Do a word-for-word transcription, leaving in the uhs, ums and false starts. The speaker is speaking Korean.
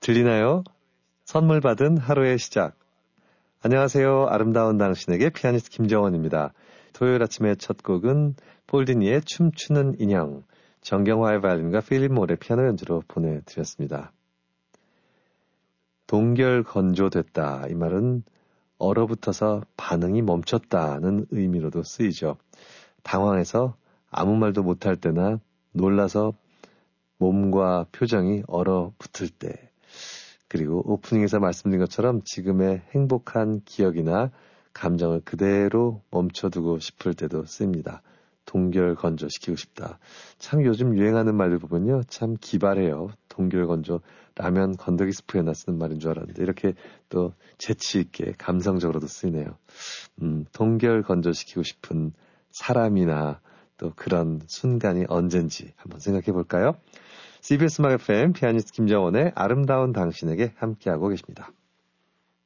들리나요? 선물 받은 하루의 시작. 안녕하세요. 아름다운 당신에게 피아니스트 김정원입니다. 토요일 아침의 첫 곡은 폴디니의 춤추는 인형, 정경화의 바이올린과 필립 몰의 피아노 연주로 보내드렸습니다. 동결 건조됐다. 이 말은 얼어붙어서 반응이 멈췄다는 의미로도 쓰이죠. 당황해서 아무 말도 못할 때나 놀라서 몸과 표정이 얼어붙을 때, 그리고 오프닝에서 말씀드린 것처럼 지금의 행복한 기억이나 감정을 그대로 멈춰두고 싶을 때도 씁니다. 동결 건조시키고 싶다. 참 요즘 유행하는 말들 보면요, 참 기발해요. 동결 건조, 라면 건더기 스프에나 쓰는 말인 줄 알았는데 이렇게 또 재치 있게 감성적으로도 쓰이네요. 음, 동결 건조시키고 싶은 사람이나 또 그런 순간이 언젠지 한번 생각해 볼까요? 씨비에스 음악 에프엠 피아니스트 김정원의 아름다운 당신에게 함께하고 계십니다.